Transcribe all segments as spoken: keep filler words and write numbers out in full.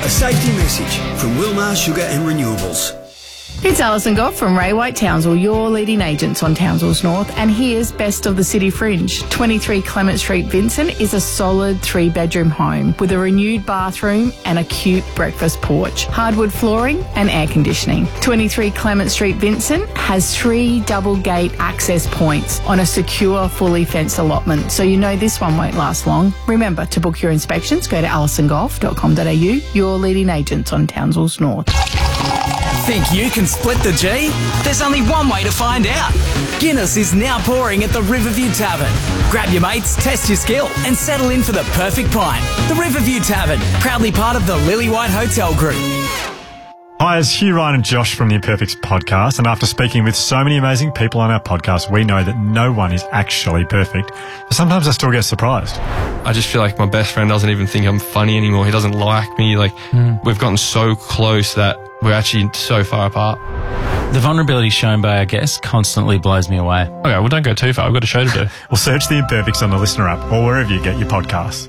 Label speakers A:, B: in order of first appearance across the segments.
A: A safety message from Wilmar Sugar and Renewables.
B: It's Alison Goff from Ray White Townsville, your leading agents on Townsville's North, and here's Best of the City Fringe. twenty-three Clement Street, Vincent is a solid three-bedroom home with a renewed bathroom and a cute breakfast porch, hardwood flooring and air conditioning. twenty-three Clement Street, Vincent has three double-gate access points on a secure, fully fenced allotment, so you know this one won't last long. Remember, to book your inspections, go to alison golf dot com dot a u, your leading agents on Townsville's North.
C: Think you can split the G? There's only one way to find out. Guinness is now pouring at the Riverview Tavern. Grab your mates, test your skill, and settle in for the perfect pint. The Riverview Tavern, proudly part of the Lily White Hotel Group.
D: Hi, it's Hugh, Ryan and Josh from the Imperfects podcast, and after speaking with so many amazing people on our podcast, we know that no one is actually perfect, but sometimes I still get surprised.
E: I just feel like my best friend doesn't even think I'm funny anymore. He doesn't like me. Like, mm. we've gotten so close that we're actually so far apart.
F: The vulnerability shown by our guests constantly blows me away.
E: Okay, well, don't go too far. I've got a show to do.
D: Well, search The Imperfects on the Listener app or wherever you get your podcasts.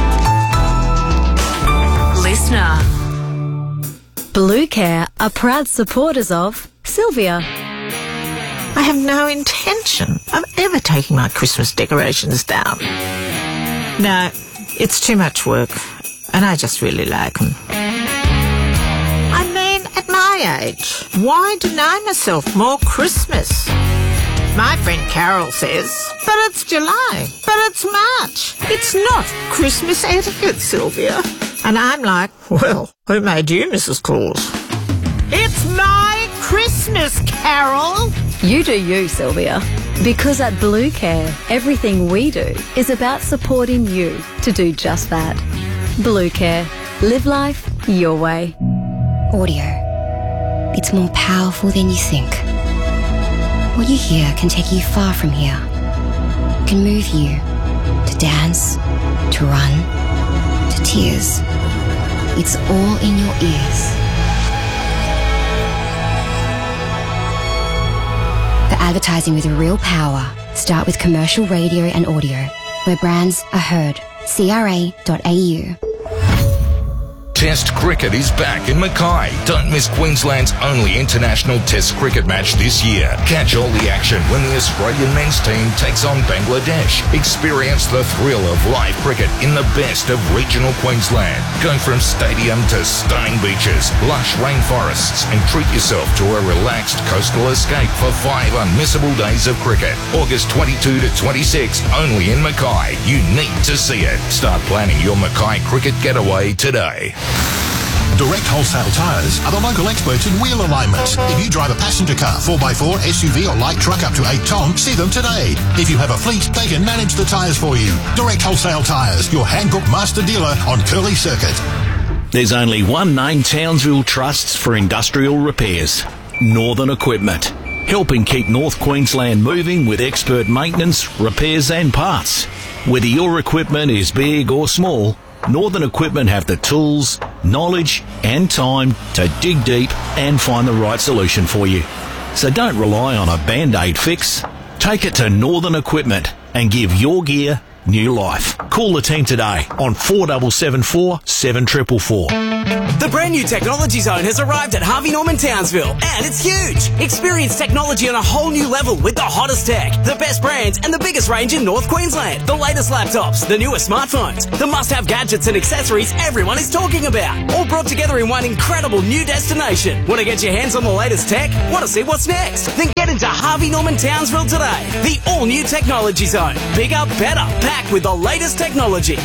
G: Listener. Blue Care are proud supporters of Sylvia.
H: I have no intention of ever taking my Christmas decorations down. No, it's too much work, and I just really like them. I mean, at my age, why deny myself more Christmas? My friend Carol says, but it's July, but it's March. It's not Christmas etiquette, Sylvia. And I'm like, well, who made you, Missus Claus? It's my Christmas, Carol.
G: You do you, Sylvia. Because at Blue Care, everything we do is about supporting you to do just that. Blue Care. Live life your way.
I: Audio. It's more powerful than you think. What you hear can take you far from here. It can move you to dance, to run, to tears. It's all in your ears. For advertising with real power, start with commercial radio and audio, where brands are heard. C R A dot A U.
J: Test cricket is back in Mackay. Don't miss Queensland's only international Test cricket match this year. Catch all the action when the Australian men's team takes on Bangladesh. Experience the thrill of live cricket in the best of regional Queensland. Go from stadium to stunning beaches, lush rainforests, and treat yourself to a relaxed coastal escape for five unmissable days of cricket. August twenty-second to twenty-sixth, only in Mackay. You need to see it. Start planning your Mackay cricket getaway today.
K: Direct Wholesale Tyres are the local experts in wheel alignment. If you drive a passenger car, four by four, S U V or light truck up to eight tonne, see them today. If you have a fleet, they can manage the tyres for you. Direct Wholesale Tyres, your Hankook master dealer on Curly Circuit.
L: There's only one name Townsville trusts for industrial repairs. Northern Equipment. Helping keep North Queensland moving with expert maintenance, repairs and parts. Whether your equipment is big or small, Northern Equipment have the tools, knowledge and time to dig deep and find the right solution for you. So don't rely on a Band-Aid fix. Take it to Northern Equipment and give your gear new life. Call the team today on four seven seven four, seven four four four.
C: The brand new Technology Zone has arrived at Harvey Norman Townsville, and it's huge. Experience technology on a whole new level with the hottest tech, the best brands, and the biggest range in North Queensland. The latest laptops, the newest smartphones, the must-have gadgets and accessories everyone is talking about, all brought together in one incredible new destination. Want to get your hands on the latest tech? Want to see what's next? Then get into Harvey Norman Townsville today. The all-new Technology Zone. Bigger, better, packed with the latest technology.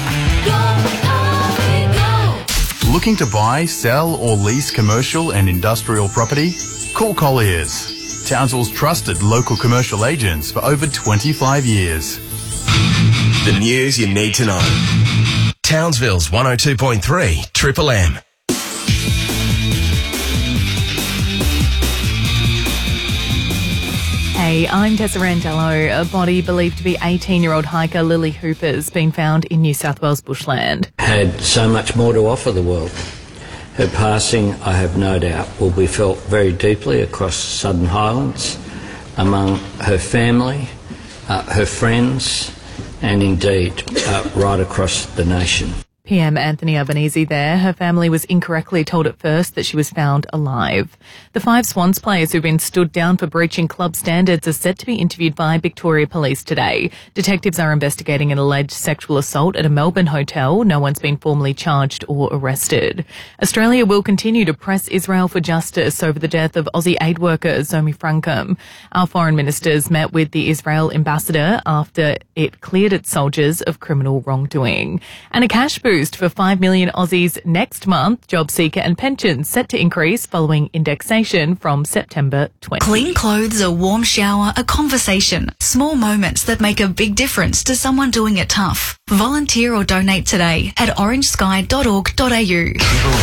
M: Looking to buy, sell or lease commercial and industrial property? Call Colliers, Townsville's trusted local commercial agents for over twenty-five years.
N: The news you need to know. Townsville's one oh two point three Triple M.
O: Hey, I'm Tessa Rangello. A body believed to be eighteen-year-old hiker Lily Hooper's been found in New South Wales bushland.
P: Had so much more to offer the world. Her passing, I have no doubt, will be felt very deeply across Southern Highlands, among her family, uh, her friends, and indeed uh, right across the nation.
O: P M Anthony Albanese there. Her family was incorrectly told at first that she was found alive. The five Swans players who've been stood down for breaching club standards are set to be interviewed by Victoria Police today. Detectives are investigating an alleged sexual assault at a Melbourne hotel. No one's been formally charged or arrested. Australia will continue to press Israel for justice over the death of Aussie aid worker Zomi Francom. Our foreign ministers met with the Israel ambassador after it cleared its soldiers of criminal wrongdoing. And a cash boost for five million Aussies next month. Job seeker and pensions set to increase following indexation from September twentieth.
Q: Clean clothes, a warm shower, a conversation. Small moments that make a big difference to someone doing it tough. Volunteer or donate today at orange sky dot org dot a u.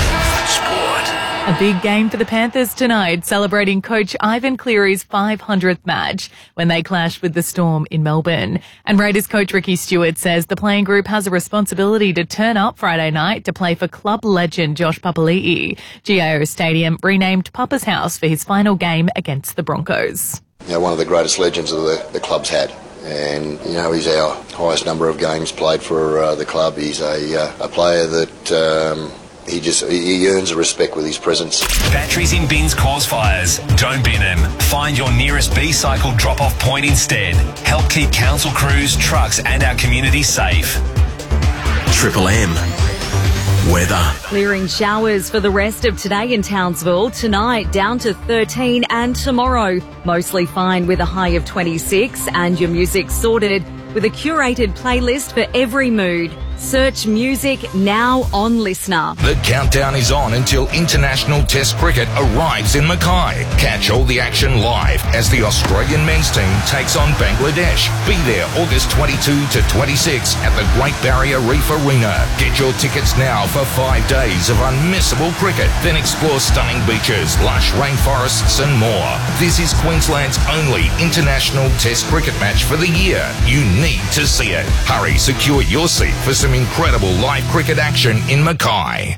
O: A big game for the Panthers tonight, celebrating coach Ivan Cleary's five hundredth match when they clashed with the Storm in Melbourne. And Raiders coach Ricky Stewart says the playing group has a responsibility to turn up Friday night to play for club legend Josh Papali'i. G A O Stadium renamed Papa's House for his final game against the Broncos.
R: You know, one of the greatest legends of the, the club's had. And, you know, he's our highest number of games played for uh, the club. He's a, uh, a player that... Um, He just he earns a respect with his presence.
S: Batteries in bins cause fires. Don't bin them. Find your nearest B-Cycle drop-off point instead. Help keep council crews, trucks and our community safe.
N: Triple M. Weather.
T: Clearing showers for the rest of today in Townsville. Tonight down to thirteen and tomorrow mostly fine with a high of twenty-six, and your music sorted with a curated playlist for every mood. Search music now on Listener.
J: The countdown is on until International Test Cricket arrives in Mackay. Catch all the action live as the Australian men's team takes on Bangladesh. Be there August twenty-second to twenty-sixth at the Great Barrier Reef Arena. Get your tickets now for five days of unmissable cricket. Then explore stunning beaches, lush rainforests and more. This is Queensland's only International Test Cricket match for the year. You need to see it. Hurry, secure your seat for some incredible live cricket action in Mackay.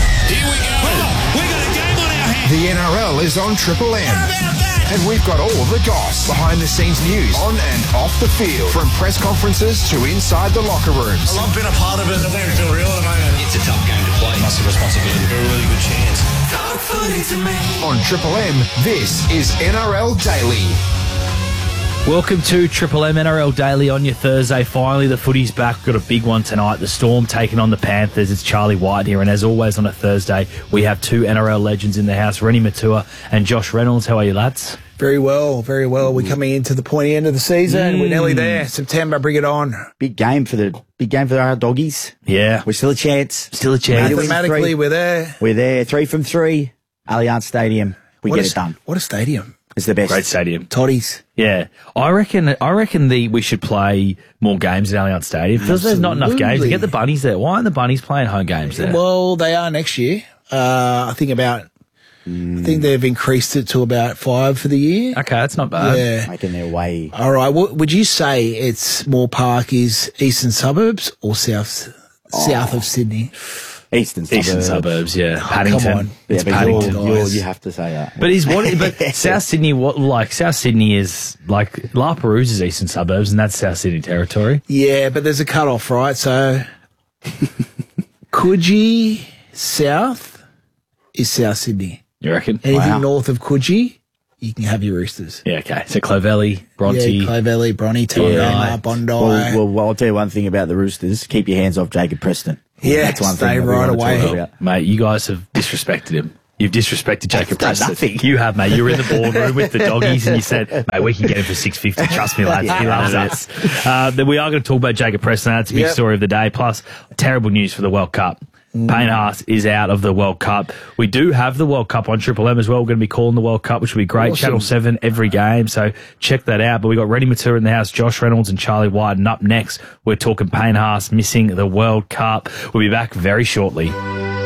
U: The N R L is on Triple M. And we've got all the goss, behind-the-scenes news, on and off the field, from press conferences to inside the locker rooms.
V: I've been a part of it. I think it's real at the moment. It's a tough game to play. Massive responsibility. A really good chance.
U: On Triple M, this is N R L Daily.
W: Welcome to Triple M N R L Daily on your Thursday. Finally, the footy's back. We've got a big one tonight. The Storm taking on the Panthers. It's Charlie White here. And as always on a Thursday, we have two N R L legends in the house, Rennie Matua and Josh Reynolds. How are you, lads?
X: Very well, very well. We're coming into the pointy end of the season. Mm. We're nearly there. September, bring it on.
Y: Big game for the big game for our doggies.
W: Yeah.
Y: We're still a chance.
W: Still a chance.
X: Mathematically, we're there.
Y: We're there. Three from three. Allianz Stadium. We
X: what
Y: get
X: a,
Y: it done.
X: What a stadium.
Y: It's the best.
W: Great stadium.
X: Toddies.
W: Yeah. I reckon I reckon the we should play more games at Allianz Stadium. Because there's not enough games to get the Bunnies there. Why aren't the Bunnies playing home games there?
X: Well, they are next year. Uh, I think about mm. I think they've increased it to about five for the year.
W: Okay, that's not bad.
X: Yeah.
Y: Making their way.
X: All right. What would you say it's Moore Park is eastern suburbs or south oh. south of Sydney?
Y: Eastern suburbs.
W: Eastern suburbs, yeah.
X: Oh,
W: Paddington.
X: Come on.
W: It's
Y: yeah,
W: Paddington.
Y: You're, you're, you have to say that.
W: But is what? But South Sydney, what like South Sydney is like La Perouse is eastern suburbs, and that's South Sydney territory.
X: Yeah, but there's a cut off, right? So Coogee South is South Sydney.
W: You reckon?
X: Anything
W: Wow.
X: north of Coogee, you can have your Roosters.
W: Yeah, okay. So Clovelly, Bronte.
X: Yeah, Clovelly, Bronte, Tauranga,
Y: Yeah.
X: Bondi.
Y: Well, well, I'll tell you one thing about the Roosters. Keep your hands off Jacob Preston.
X: Yeah,
Y: That's one
X: stay
Y: thing
X: right
Y: we want to
X: away.
Y: talk about.
W: Mate, you guys have disrespected him. You've disrespected Jacob
Y: done
W: Preston.
Y: nothing.
W: You have, mate. You were in the boardroom with the doggies and you said, mate, we can get him for six fifty. Trust me, lads. He loves us. Uh, then we are going to talk about Jacob Preston. That's a big
X: Yep.
W: story of the day. Plus, terrible news for the World Cup.
X: Mm.
W: Payne Haas is out of the World Cup. We do have the World Cup on Triple M as well. We're going to be calling the World Cup, which will be great.
X: Awesome.
W: Channel seven every game, so check that out. But we got Rennie Matua in the house, Josh Reynolds and Charlie White. And up next, we're talking Payne Haas missing the World Cup. We'll be back very shortly.